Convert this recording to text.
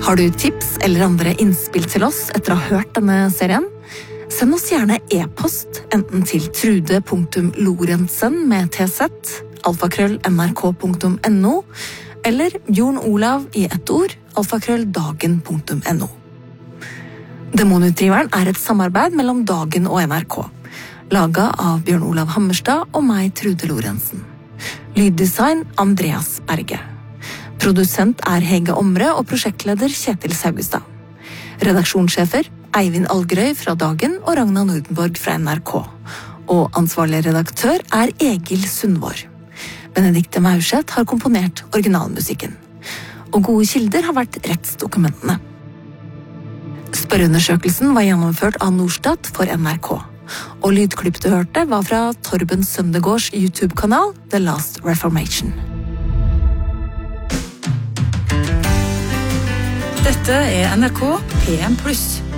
Har du tips eller andre innspill til oss etter å ha hørt denne serien? Send oss gjerne e-post, enten til trude.lorentzen med tz, alfakrøll.nrk.no, eller Bjørn Olav i ett ord, alfakrølldagen.no. Demonutdriveren et samarbeid mellom Dagen og NRK, laget av Bjørn Olav Hammerstad og meg, Trude Lorentzen. Lyddesign Andreas Berge. Produsent Hege Omre og prosjektleder Kjetil Saugestad. Redaksjonssjefer Eivind Algerøy fra Dagen og Ragna Nordenborg fra NRK. Og ansvarlig redaktør Egil Sundvår. Benedikte Maurseth har komponert originalmusikken. Og gode kilder har vært rettsdokumentene. Spørreundersøkelsen var gjennomført av Norstat for NRK. Og lydklipp du hørte var fra Torben Søndegårds YouTube-kanal The Last Reformation. Dette NRK PM+.